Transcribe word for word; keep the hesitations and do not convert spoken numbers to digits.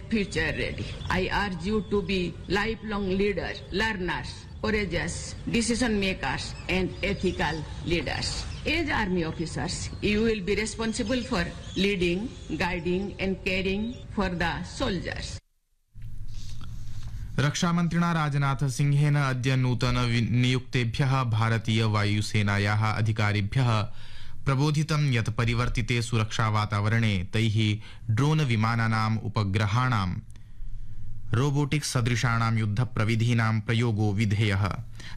future ready. I urge you to be lifelong leaders, learners, courageous decision makers and ethical leaders. As army officers, you will be responsible for leading, guiding and caring for the soldiers. रक्षामन्त्रिणा Rajnath सिंहेन अद्य नूतन नियुक्तेभ्यः भारतीय वायुसेनायाः अधिकारिभ्यः प्रबोधितं यत् परिवर्तिते सुरक्षावातावरणे तैः drone विमानानाम् उपग्रहाणां robotics सदृशाणां युद्धप्रविधीनां प्रयोगो विधेयः।